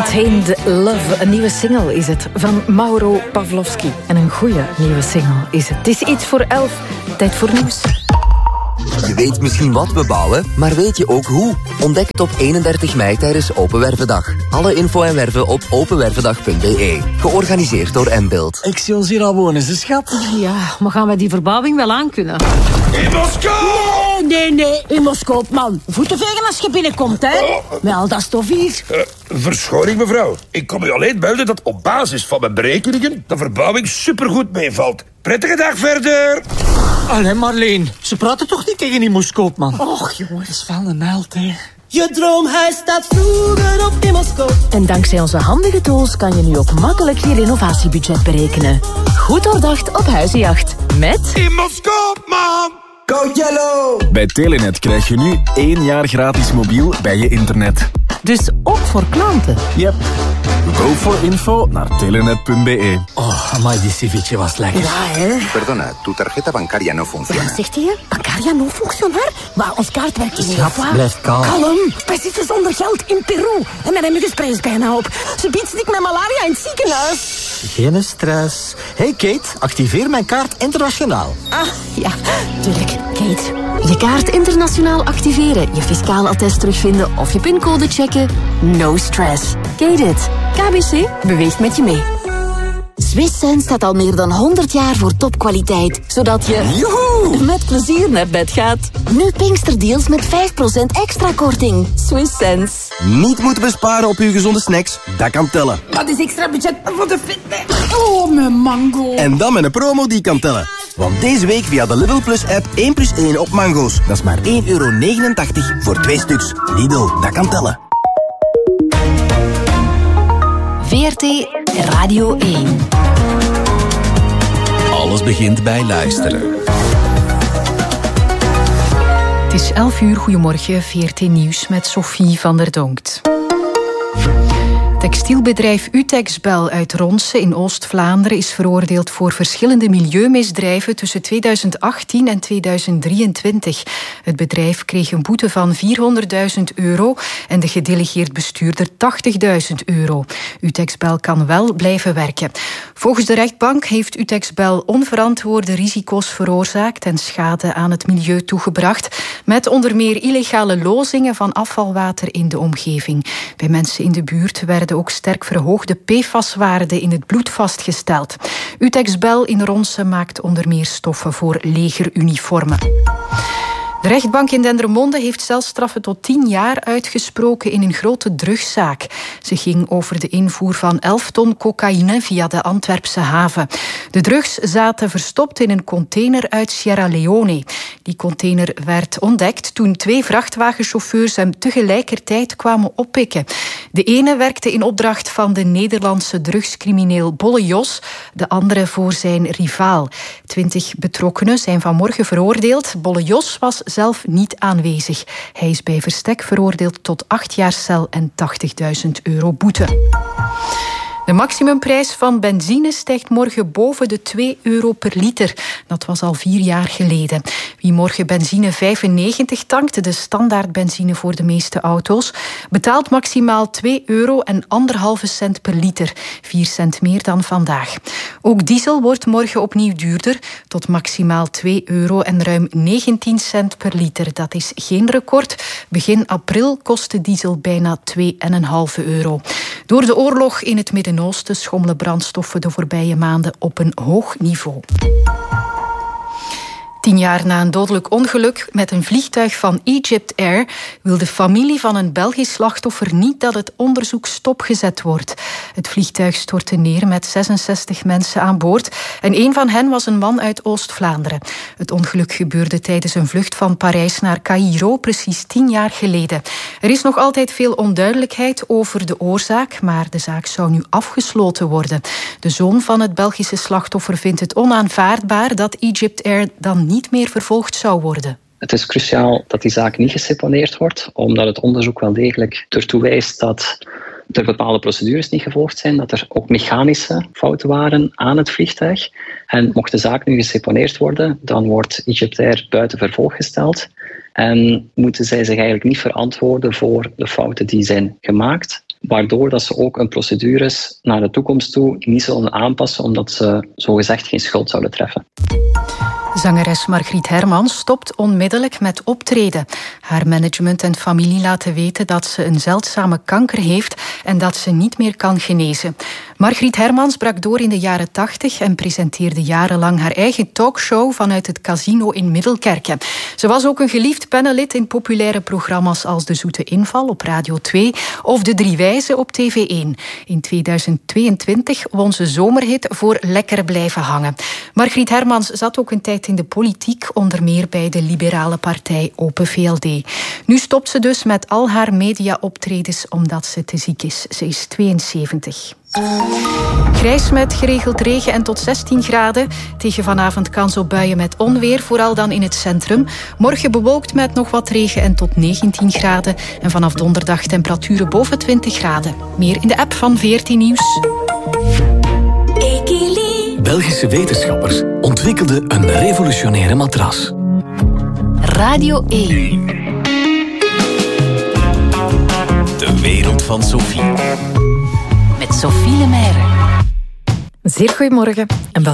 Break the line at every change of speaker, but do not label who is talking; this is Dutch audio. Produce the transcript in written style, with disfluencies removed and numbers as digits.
Untamed Love, een nieuwe single is het, van Mauro Pavlovski. En een goede nieuwe single is het. Het is iets voor 11, tijd voor nieuws.
Je weet misschien wat we bouwen, maar weet je ook hoe? Ontdek het op 31 mei tijdens Open Wervendag. Alle info en werven op openwervendag.be. Georganiseerd door Mbuild.
Ik zie ons hier al wonen, ze schat.
Ja, maar gaan we die verbouwing wel aankunnen?
In Moskou!
Nee, in Moskou, man. Voeten vegen als je binnenkomt, hè? Met al dat stof hier.
Verschoning, mevrouw. Ik kom u alleen melden dat op basis van mijn berekeningen de verbouwing supergoed meevalt. Prettige dag verder.
Allee, Marleen, ze praten toch niet tegen die Moskou, man?
Och, jongens.
Dat is wel een held, hè.
Je droomhuis staat vroeger op in Moskou.
En dankzij onze handige tools kan je nu ook makkelijk je renovatiebudget berekenen. Goed doordacht op Huizenjacht. Met...
In Moskou, man.
Go Yellow!
Bij Telenet krijg je nu 1 jaar gratis mobiel bij je internet.
Dus ook voor klanten.
Yep. Go voor info naar telenet.be.
Oh, amai, die ceviche was lekker.
Ja, hè?
Perdona, tu tarjeta bancaria no funciona.
Wat zegt hij? Bancaria non fonctionaar? Maar ons kaart werkt niet.
Schat, blijf kalm.
Kalm. Wij zitten zonder geld in Peru. En mijn muggenspray is bijna op. Ze biedt stik met malaria in het ziekenhuis.
Geen stress. Hey Kate, activeer mijn kaart internationaal.
Ah, ja, tuurlijk. Kate. Je kaart internationaal activeren, je fiscaal attest terugvinden of je pincode checken. No stress. Kate it. KBC beweegt met je mee. Swiss Sense staat al meer dan 100 jaar voor topkwaliteit, zodat je met plezier naar bed gaat. Nu Pinksterdeals met 5% extra korting. Swiss Sense.
Niet moeten besparen op uw gezonde snacks? Dat kan tellen.
Dat is extra budget voor de fitness. Oh, mijn mango.
En dan met een promo die kan tellen. Want deze week via de Lidl Plus app 1+1 op mango's. Dat is maar €1,89 voor 2 stuks. Lidl, dat kan tellen.
VRT Radio 1.
Alles begint bij luisteren.
Het is 11 uur, goedemorgen, VRT Nieuws met Sophie van der Donkt. Textielbedrijf Utexbel uit Ronse in Oost-Vlaanderen is veroordeeld voor verschillende milieumisdrijven tussen 2018 en 2023. Het bedrijf kreeg een boete van €400.000 en de gedelegeerd bestuurder €80.000. Utexbel kan wel blijven werken. Volgens de rechtbank heeft Utexbel onverantwoorde risico's veroorzaakt en schade aan het milieu toegebracht, met onder meer illegale lozingen van afvalwater in de omgeving. Bij mensen in de buurt werden ook sterk verhoogde PFAS-waarden in het bloed vastgesteld. Utexbel in Ronse maakt onder meer stoffen voor legeruniformen. De rechtbank in Dendermonde heeft celstraffen tot 10 jaar uitgesproken in een grote drugszaak. Ze ging over de invoer van 11 ton cocaïne via de Antwerpse haven. De drugs zaten verstopt in een container uit Sierra Leone. Die container werd ontdekt toen 2 vrachtwagenchauffeurs hem tegelijkertijd kwamen oppikken. De ene werkte in opdracht van de Nederlandse drugscrimineel Bolle Jos, de andere voor zijn rivaal. 20 betrokkenen zijn vanmorgen veroordeeld. Bolle Jos was zelf niet aanwezig. Hij is bij verstek veroordeeld tot 8 jaar cel en €80.000 boete. De maximumprijs van benzine stijgt morgen boven de €2 per liter. Dat was al 4 jaar geleden. Wie morgen benzine 95 tankt, de standaard benzine voor de meeste auto's, betaalt maximaal €2 en 1,5 cent per liter. 4 cent meer dan vandaag. Ook diesel wordt morgen opnieuw duurder, tot maximaal €2 en ruim 19 cent per liter. Dat is geen record. Begin april kostte diesel bijna €2,5. Door de oorlog in het Midden-Oosten schommelen brandstoffen de voorbije maanden op een hoog niveau. 10 jaar na een dodelijk ongeluk met een vliegtuig van Egypt Air wil de familie van een Belgisch slachtoffer niet dat het onderzoek stopgezet wordt. Het vliegtuig stortte neer met 66 mensen aan boord en een van hen was een man uit Oost-Vlaanderen. Het ongeluk gebeurde tijdens een vlucht van Parijs naar Caïro precies 10 jaar geleden. Er is nog altijd veel onduidelijkheid over de oorzaak, maar de zaak zou nu afgesloten worden. De zoon van het Belgische slachtoffer vindt het onaanvaardbaar dat Egypt Air dan niet meer vervolgd zou worden.
Het is cruciaal dat die zaak niet geseponeerd wordt, omdat het onderzoek wel degelijk ertoe wijst dat er bepaalde procedures niet gevolgd zijn, dat er ook mechanische fouten waren aan het vliegtuig. En mocht de zaak nu geseponeerd worden, dan wordt Egypt Air buiten vervolg gesteld en moeten zij zich eigenlijk niet verantwoorden voor de fouten die zijn gemaakt. waardoor dat ze ook hun procedures naar de toekomst toe niet zullen aanpassen, omdat ze zogezegd geen schuld zouden treffen.
Zangeres Margriet Hermans stopt onmiddellijk met optreden. Haar management en familie laten weten dat ze een zeldzame kanker heeft en dat ze niet meer kan genezen. Margriet Hermans brak door in de jaren 80 en presenteerde jarenlang haar eigen talkshow vanuit het Casino in Middelkerke. Ze was ook een geliefd panellid in populaire programma's als De Zoete Inval op Radio 2 of De Drie Wijzen op TV1. In 2022 won ze zomerhit voor Lekker blijven hangen. Margriet Hermans zat ook een tijd in de politiek, onder meer bij de liberale partij Open VLD. Nu stopt ze dus met al haar media-optredens omdat ze te ziek is. Ze is 72. Grijs met geregeld regen en tot 16 graden. Tegen vanavond kans op buien met onweer, vooral dan in het centrum. Morgen bewolkt met nog wat regen en tot 19 graden. En vanaf donderdag temperaturen boven 20 graden. Meer in de app van 14 Nieuws.
Belgische wetenschappers ontwikkelden een revolutionaire matras.
Radio 1.
De wereld van Sophie.
Met Sophie Lemaire.
Zeer goedemorgen en